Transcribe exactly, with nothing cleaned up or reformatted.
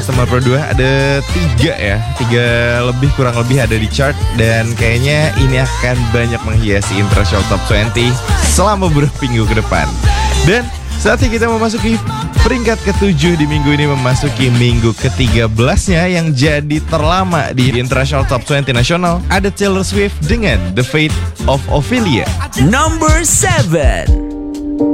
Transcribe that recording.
September dua puluh dua ada tiga ya, tiga lebih kurang lebih ada di chart dan kayaknya ini akan banyak menghiasi International Top dua puluh selama beberapa minggu ke depan. Dan saatnya kita memasuki peringkat ketujuh di minggu ini, memasuki minggu ke-tiga belas-nya yang jadi terlama di International Top dua puluh nasional. Ada Taylor Swift dengan The Fate of Ophelia. Number seven.